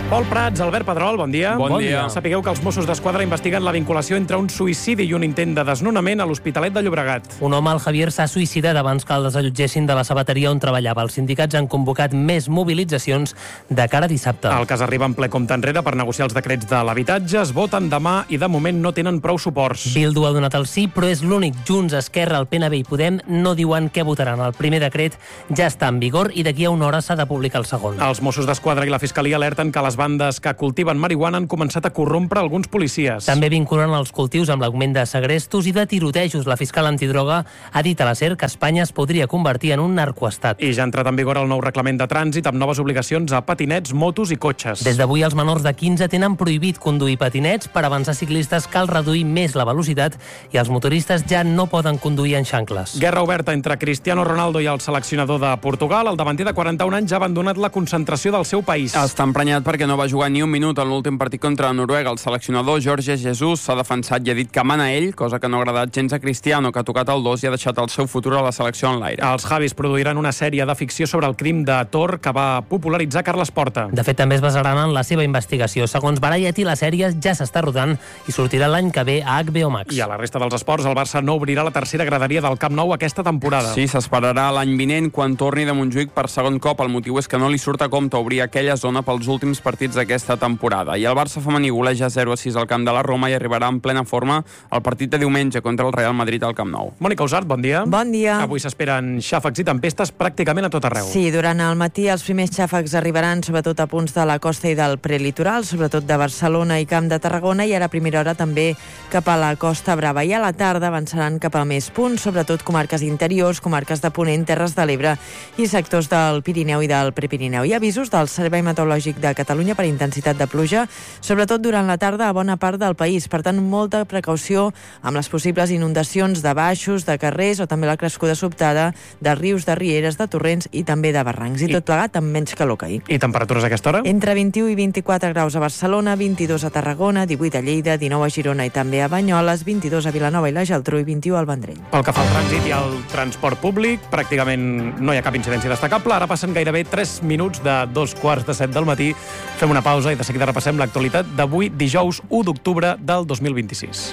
Pol Prats, Albert Pedrol, bon dia. Bon dia. Sapigueu que els Mossos d'Esquadra investiguen la vinculació entre un suïcidi i un intent de desnonament a l'Hospitalet de Llobregat. Un home, el Javier, s'ha suïcidat abans que el desallotgessin de la sabateria on treballava. Els sindicats han convocat més mobilitzacions de cara a dissabte. El cas arriba en ple compte enrere per negociar els decrets de l'habitatge. Es voten demà i de moment no tenen prou suports. Bildu ha donat el sí, però és l'únic. Junts, Esquerra, el PNB i Podem no diuen què votaran. El primer decret ja està en vigor i d'aquí a una hora s'ha de publicar el segon. Els Mossos d'Esquadra i la Fiscalia alerten que les bandes que cultiven marihuana han començat a corrompre alguns policies. També vinculen els cultius amb l'augment de segrestos i de tirotejos. La fiscal antidroga ha dit a la SER que Espanya es podria convertir en un narcoestat. I ja ha entrat en vigor el nou reglament de trànsit amb noves obligacions a patinets, motos i cotxes. Des d'avui els menors de 15 tenen prohibit conduir patinets. Per avançar ciclistes cal reduir més la velocitat i els motoristes ja no poden conduir en xancles. Guerra oberta entre Cristiano Ronaldo i el seleccionador de Portugal. El davanter de 41 anys ja ha abandonat la concentració del seu país. Està emprenyat perquè no va jugar ni un minut en l'últim partit contra Noruega. El seleccionador Jorge Jesus s'ha defensat i ha dit que mana ell, cosa que no ha agradat gens a Cristiano, que ha tocat el 2 i ha deixat el seu futur a la selecció en l'aire. Els Javis produiran una sèrie de ficció sobre el crim de Tor que va popularitzar Carles Porta. De fet, també es basaran en la seva investigació. Segons Variety, la sèrie ja s'està rodant i sortirà l'any que ve a HBO Max. I a la resta dels esports, el Barça no obrirà la tercera graderia del Camp Nou aquesta temporada. Sí, s'esperarà l'any vinent quan torni de Montjuïc per segon cop. El motiu és que no li surt a compte obrir aquella zona pels últims partits d'aquesta temporada. I el Barça femení goleja 0-6 al camp de la Roma i arribarà en plena forma al partit de diumenge contra el Real Madrid al Camp Nou. Mònica Usart, bon dia. Bon dia. Avui s'esperen xàfecs i tempestes pràcticament a tot arreu. Sí, durant el matí els primers xàfecs arribaran sobretot a punts de la costa i del prelitoral, sobretot de Barcelona i Camp de Tarragona, i ara a primera hora també cap a la Costa Brava. I a la tarda avançaran cap a més punts, sobretot comarques interiors, comarques de Ponent, Terres de l'Ebre i sectors del Pirineu i del Prepirineu. Hi ha avisos del Servei Meteorològic de Catalunya per intensitat de pluja, sobretot durant la tarda a bona part del país. Per tant, molta precaució amb les possibles inundacions de baixos, de carrers o també la crescuda sobtada de rius, de rieres, de torrents i també de barrancs. I tot plegat amb menys calor que ahir. I temperatures a aquesta hora? Entre 21 i 24 graus a Barcelona, 22 a Tarragona, 18 a Lleida, 19 a Girona i també a Banyoles, 22 a Vilanova i la Geltrú i 21 al Vendrell. Pel que fa al trànsit i al transport públic, pràcticament no hi ha cap incidència destacable. Ara passen gairebé 3 minuts de 2:45 del matí. Fem una pausa i de seguida repassem l'actualitat d'avui, dijous 1 d'octubre del 2026.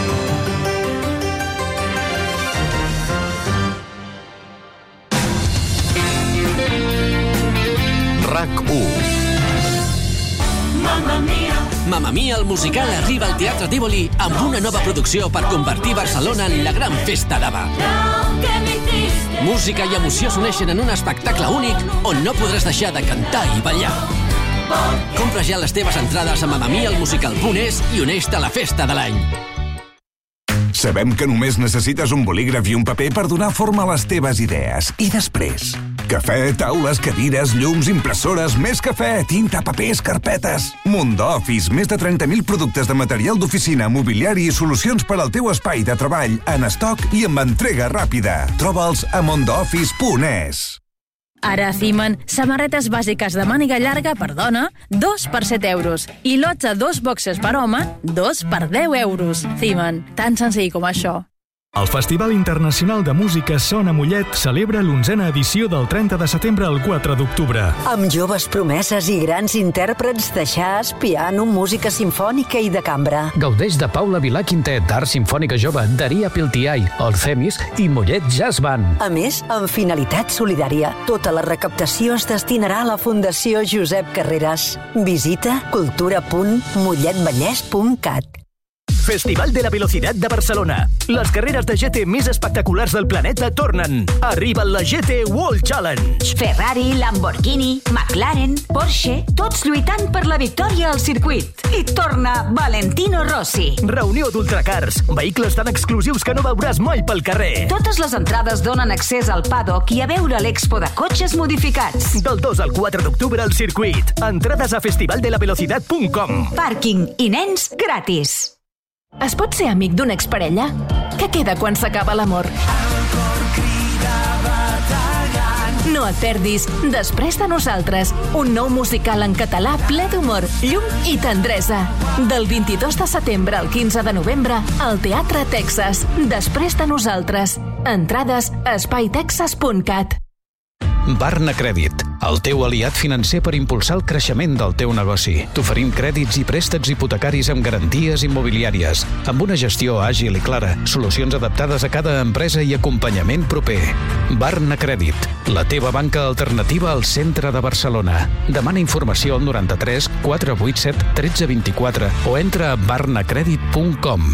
RAC1. Mamma Mia, el musical arriba al Teatre Tívoli amb una nova producció per convertir Barcelona en la gran festa d'Ava. Música i emoció s'uneixen en un espectacle únic on no podràs deixar de cantar i ballar. Compra ja les teves entrades a mamamialmusical.es i uneix-te a la festa de l'any. Sabem que només necessites un bolígraf i un paper per donar forma a les teves idees. I després? Cafè, taules, cadires, llums, impressores, més cafè, tinta, papers, carpetes. Mundo Office, més de 30.000 productes de material d'oficina, mobiliari i solucions per al teu espai de treball en estoc i amb entrega ràpida. Troba'ls a mondooffice.es. Ara a Thiman, samarretes bàsiques de màniga llarga per dona, 2 per 7 euros. I lots a 2 boxes per home, 2 per 10 euros. Thiman, tan senzill com això. El Festival Internacional de Música Son a Mollet celebra l'11a edició del 30 de setembre al 4 d'octubre. Amb joves promeses i grans intèrprets de jazz, piano, música simfònica i de cambra. Gaudeix de Paula Vilà Quintet, d'Art Simfònica Jove, Daria Piltiai, el Themis i Mollet Jazz Band. A més, amb finalitat solidària, tota la recaptació es destinarà a la Fundació Josep Carreras. Visita cultura.molletvallès.cat. Festival de la Velocidad de Barcelona. Les carreres de GT més espectaculars del planeta tornen. Arriba la GT World Challenge. Ferrari, Lamborghini, McLaren, Porsche, tots lluitant per la victòria al circuit. I torna Valentino Rossi. Reunió d'ultracars, vehicles tan exclusius que no veuràs mai pel carrer. Totes les entrades donen accés al paddock i a veure l'expo de cotxes modificats. Del 2 al 4 d'octubre al circuit. Entrades a festivaldelavelocidad.com. Pàrquing i nens gratis. Es pot ser amic d'una exparella? Què queda quan s'acaba l'amor? No et perdis Després de nosaltres, un nou musical en català ple d'humor, llum i tendresa. Del 22 de setembre al 15 de novembre al Teatre Texas. Després de nosaltres. Entrades a espaitexas.cat. Barna Crèdit, el teu aliat financer per impulsar el creixement del teu negoci. T'oferim crèdits i préstecs hipotecaris amb garanties immobiliàries, amb una gestió àgil i clara, solucions adaptades a cada empresa i acompanyament proper. Barna Crèdit, la teva banca alternativa al centre de Barcelona. Demana informació al 93 487 1324 o entra a barnacredit.com.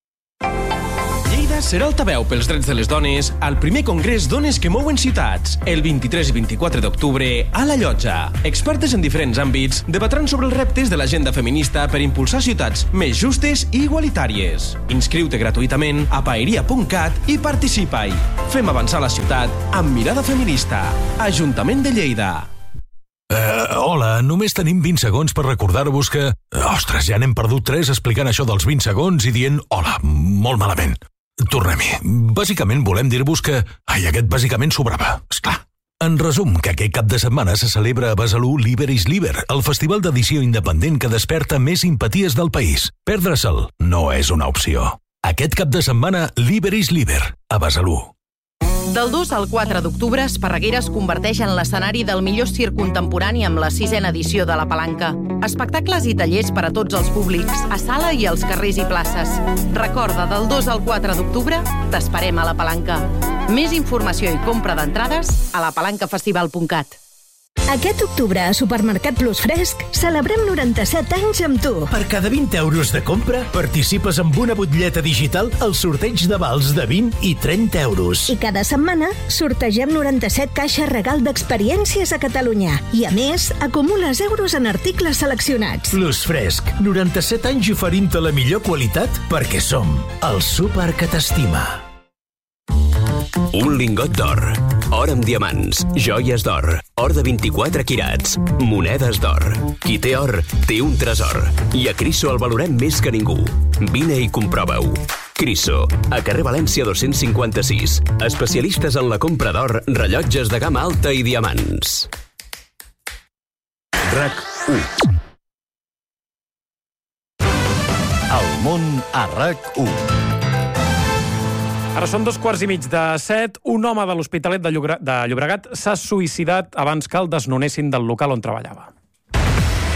Serà altaveu pels drets de les dones al primer Congrés Dones que Mouen Ciutats, el 23 i 24 d'octubre a La Llotja. Expertes en diferents àmbits debatran sobre els reptes de l'agenda feminista per impulsar ciutats més justes i igualitàries. Inscriu-te gratuïtament a paeria.cat i participa-hi. Fem avançar la ciutat amb mirada feminista. Ajuntament de Lleida. Hola, només tenim 20 segons per recordar-vos que... Ostres, ja n'hem perdut 3 explicant això dels 20 segons i dient hola, molt malament. Tornem-hi. Bàsicament volem dir-vos que... aquest bàsicament sobrava, esclar. En resum, que aquest cap de setmana se celebra a Besalú Liber is Liber, el festival d'edició independent que desperta més simpaties del país. Perdre-se'l no és una opció. Aquest cap de setmana, Liber is Liber, a Besalú. Del 2 al 4 d'octubre, Esparreguera es converteix en l'escenari del millor circ contemporani amb la 6a edició de La Palanca. Espectacles i tallers per a tots els públics, a sala i als carrers i places. Recorda, del 2 al 4 d'octubre, t'esperem a La Palanca. Més informació i compra d'entrades a lapalancafestival.cat. Aquest octubre a Supermercat Plus Fresc celebrem 97 anys amb tu. Per cada 20 euros de compra participes amb una butlleta digital al sorteig de vals de 20 i 30 euros. I cada setmana sortegem 97 caixes regal d'experiències a Catalunya. I a més, acumules euros en articles seleccionats. Plus Fresc, 97 anys oferint-te la millor qualitat perquè som el súper que t'estima. Un lingot d'or, or amb diamants, joies d'or, or de 24 quirats, monedes d'or. Qui té or, té un tresor. I a Criso el valorem més que ningú. Vine i comprova-ho. Criso, a carrer València 256. Especialistes en la compra d'or, rellotges de gamma alta i diamants. RAC1. El món a RAC1. Ara són 2:15. Un home de l'Hospitalet de Llobregat s'ha suïcidat abans que el desnonessin del local on treballava.